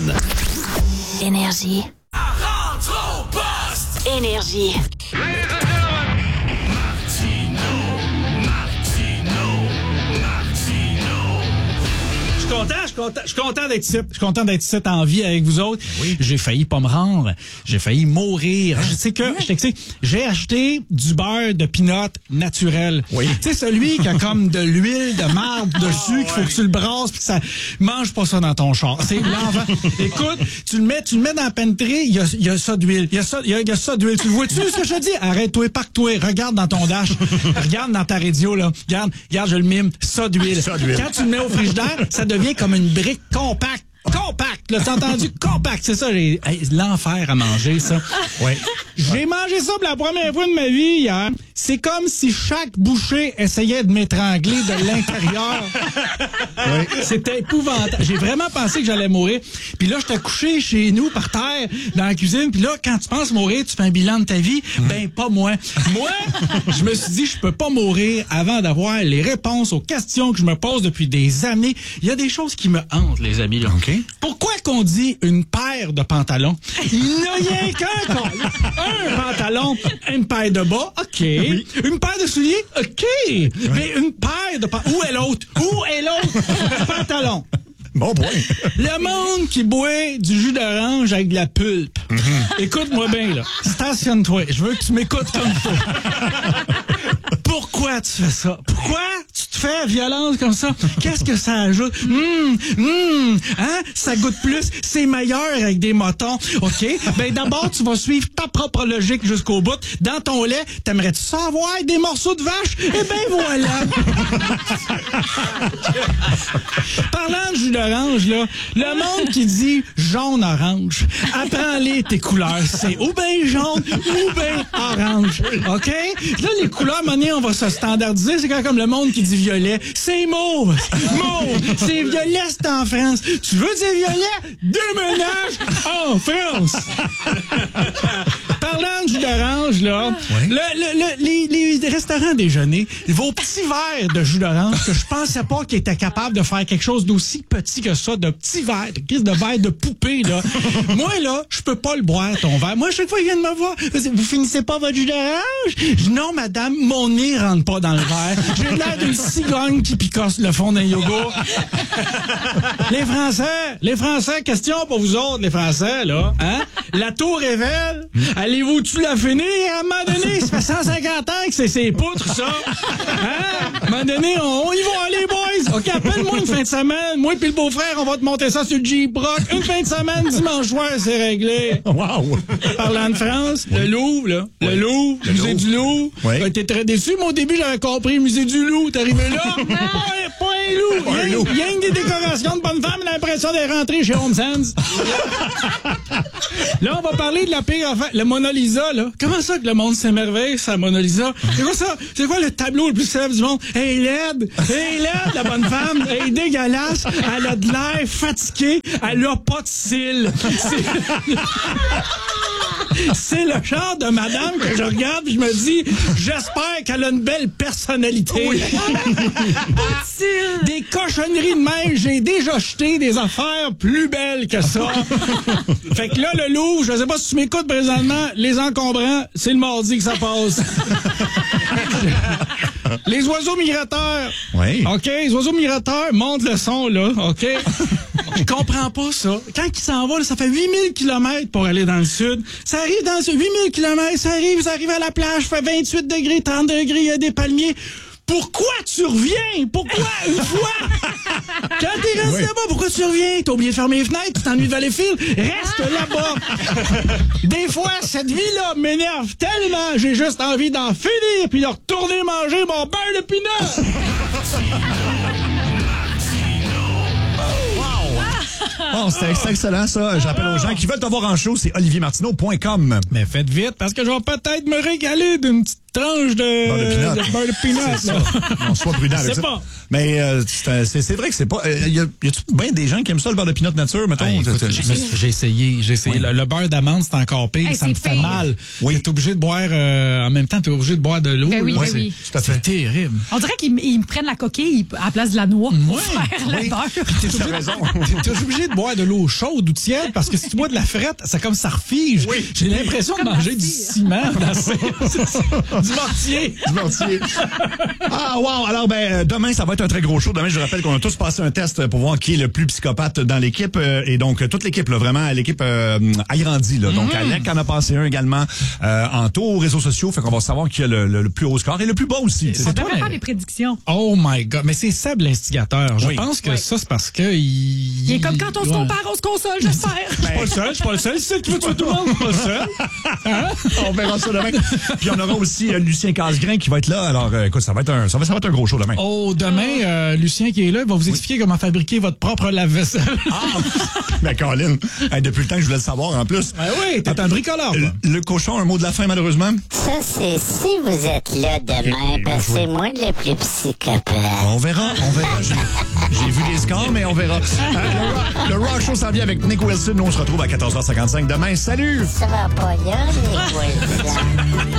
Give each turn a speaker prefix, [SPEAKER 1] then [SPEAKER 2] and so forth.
[SPEAKER 1] Terrebonne.
[SPEAKER 2] Énergie.
[SPEAKER 1] Rentre au poste!
[SPEAKER 2] Énergie.
[SPEAKER 3] Je suis content d'être ici. Je suis content d'être ici en vie avec vous autres. Oui. J'ai failli pas me rendre. J'ai failli mourir. Je sais que, j'ai acheté du beurre de pinot naturel. Oui. Tu sais, celui qui a comme de l'huile de marde dessus, qu'il faut que tu le brasses, puis que ça mange pas ça dans ton char. C'est l'envers. Écoute, tu le mets dans la pantry, il y a ça d'huile. Il y a ça d'huile. Tu le vois-tu, ce que je te dis? Arrête-toi, parque-toi. Regarde dans ton dash. Regarde dans ta radio, là. Regarde, je le mime. Ça d'huile. Quand tu le mets au frigidaire, ça devient comme une brique compacte. Compact, là, t'as entendu? Compact, c'est ça, l'enfer à manger, ça. Oui. J'ai mangé ça pour la première fois de ma vie hier. C'est comme si chaque bouchée essayait de m'étrangler de l'intérieur. Oui. C'était épouvantable. J'ai vraiment pensé que j'allais mourir. Puis là, j'étais couché chez nous, par terre, dans la cuisine. Puis là, quand tu penses mourir, tu fais un bilan de ta vie. Ben, pas moi. Moi, je me suis dit, je peux pas mourir avant d'avoir les réponses aux questions que je me pose depuis des années. Il y a des choses qui me hantent, les amis, là. Okay. Pourquoi qu'on dit une paire de pantalons? Il n'y a rien qu'un un pantalon, une paire de bas, OK. Oui. Une paire de souliers, OK. Oui. Mais une paire de pantalons. Où est l'autre? Où est l'autre pantalon?
[SPEAKER 4] Bon point.
[SPEAKER 3] Le monde qui boit du jus d'orange avec de la pulpe. Écoute-moi bien, là. Stationne-toi. Je veux que tu m'écoutes comme il faut. Pourquoi tu fais ça? Pourquoi tu te fais violence comme ça? Qu'est-ce que ça ajoute? Hein? Ça goûte plus. C'est meilleur avec des motons. OK? Ben, d'abord, tu vas suivre ta propre logique jusqu'au bout. Dans ton lait, t'aimerais-tu ça avoir des morceaux de vache? Eh ben, voilà! Parlant de jus d'orange, là, le monde qui dit jaune-orange, apprends-les tes couleurs. C'est ou bien jaune ou bien orange. OK? Là, les couleurs, monnaie, on va se standardiser. C'est comme le monde qui dit violet. C'est mauve. Mauve. C'est violet, c'est en France. Tu veux dire violet? Déménage en France. Parlant de jus d'orange, là, oui. Les restaurants déjeuner, vos petits verres de jus d'orange que je pensais pas qu'ils étaient capables de faire quelque chose d'aussi petit que ça, de petits verres, de verres de poupée, là. Moi, là, je peux pas le boire, ton verre. Moi, chaque fois qu'ils viennent me voir, vous finissez pas votre jus d'orange? Je dis, non, madame, mon nez rentre pas dans le verre. J'ai l'air d'une cigogne qui picosse le fond d'un yogourt. Les Français, question pour vous autres, les Français, là, hein? La tour Eiffel, allez-vous-tu la finir? À un moment donné, ça fait 150 ans que c'est ces poutres, ça. Hein? À un moment donné, on y va, les boys. OK, appelle-moi une fin de semaine. Moi et le beau-frère, on va te monter ça sur le Jeep Rock. Une fin de semaine, dimanche soir, c'est réglé. Wow! Parlant de France, le Louvre, là. Le Louvre, le musée du Louvre. Oui. T'es très déçu, mais au début, j'avais compris le musée du loup. T'es arrivé là? Pas un loup. Il y a des décorations de bonne femme, l'impression d'être rentré chez Home Sense. Là, on va parler de la pire affaire. Le Mona Lisa, là. Comment ça que le monde s'émerveille, sa Mona Lisa? C'est quoi ça? C'est quoi le tableau le plus célèbre du monde? Hey, laide, la bonne femme. Elle est dégueulasse. Elle a de l'air fatiguée. Elle a pas de cils. C'est le genre de madame que je regarde et je me dis, j'espère qu'elle a une belle personnalité. Oui. Des cochonneries de même, j'ai déjà jeté des affaires plus belles que ça. Fait que là, le Louvre, je sais pas si tu m'écoutes présentement, les encombrants, c'est le mardi que ça passe. Les oiseaux migrateurs. Oui. OK, les oiseaux migrateurs, monte le son, là. OK? Je comprends pas ça. Quand ils s'en vont, là, ça fait 8000 km pour aller dans le sud. Ça arrive dans ce 8000 km, ça arrive à la plage, fait 28 degrés, 30 degrés, il y a des palmiers. Pourquoi tu reviens? Pourquoi une fois? Quand t'es resté là-bas, pourquoi tu reviens? T'as oublié de fermer les fenêtres, tu t'ennuies de Valleyfield? Reste là-bas! Des fois, cette vie-là m'énerve tellement, j'ai juste envie d'en finir puis de retourner manger mon beurre de pinot!
[SPEAKER 4] Bon, c'était excellent, ça. J'appelle aux gens qui veulent te voir en show, c'est oliviermartineau.com.
[SPEAKER 3] Mais faites vite, parce que je vais peut-être me régaler d'une petite tranche de beurre de peanut. Là.
[SPEAKER 4] Non, sois prudent avec ça.
[SPEAKER 3] Pas.
[SPEAKER 4] Mais c'est vrai que c'est pas... y a-tu bien des gens qui aiment ça, le beurre de peanut nature, mettons?
[SPEAKER 3] Hey, écoute, j'ai essayé.
[SPEAKER 4] Oui.
[SPEAKER 3] Le beurre d'amande, c'est encore pire.
[SPEAKER 5] Hey,
[SPEAKER 3] ça me
[SPEAKER 5] c'est
[SPEAKER 3] fait
[SPEAKER 5] pire.
[SPEAKER 3] mal.
[SPEAKER 4] Oui.
[SPEAKER 3] T'es obligé de boire... en même temps, t'es obligé de boire de l'eau.
[SPEAKER 5] Ben oui,
[SPEAKER 3] là.
[SPEAKER 5] ben oui.
[SPEAKER 4] Tout à fait.
[SPEAKER 3] C'est terrible.
[SPEAKER 5] On dirait qu'ils me prennent la coquille à la place de la noix pour
[SPEAKER 3] Ouais,
[SPEAKER 5] faire le beurre.
[SPEAKER 4] T'as raison.
[SPEAKER 3] T'es obligé de boire de l'eau chaude ou tiède parce que si tu bois de la frette, c'est comme ça refige.
[SPEAKER 4] Oui.
[SPEAKER 3] J'ai l'impression de
[SPEAKER 5] Comme
[SPEAKER 3] manger
[SPEAKER 5] la
[SPEAKER 3] du
[SPEAKER 5] cire.
[SPEAKER 3] ciment, du mortier.
[SPEAKER 4] Du mortier. Ah, wow! Alors, demain, ça va être un très gros show. Demain, je vous rappelle qu'on a tous passé un test pour voir qui est le plus psychopathe dans l'équipe. Et donc, toute l'équipe, là, vraiment, l'équipe agrandie. Là. Donc, Alec en a passé un également en tour aux réseaux sociaux. Fait qu'on va savoir qui a le plus haut score et le plus bas aussi.
[SPEAKER 5] On devrait faire des prédictions.
[SPEAKER 3] Oh my God. Mais c'est Seb l'instigateur. Je
[SPEAKER 4] Oui.
[SPEAKER 3] pense que
[SPEAKER 5] Oui.
[SPEAKER 3] ça, c'est parce que
[SPEAKER 5] Il est comme quand on se compare, on se console, j'espère.
[SPEAKER 3] Je suis pas le seul. C'est qui veut tuer tout le monde. Je suis pas le seul.
[SPEAKER 4] On verra ça demain. Puis on aura aussi Lucien Casgrain qui va être là. Alors, écoute, ça va être un gros show demain.
[SPEAKER 3] Oh, demain, Lucien qui est là, il va vous expliquer comment fabriquer votre propre lave-vaisselle.
[SPEAKER 4] Mais Colin, depuis le temps que je voulais le savoir en plus.
[SPEAKER 3] Ah oui, t'es un bricoleur. toi.
[SPEAKER 4] Le cochon, un mot de la fin, malheureusement.
[SPEAKER 2] Ça, c'est si vous êtes là demain, parce que c'est moi le plus psychopathe.
[SPEAKER 4] On verra. J'ai vu les scores, mais on verra. Le Rock Show s'en vient avec Nick Wilson. Nous, on se retrouve à 14h55 demain. Salut!
[SPEAKER 2] Ça va pas, Yann?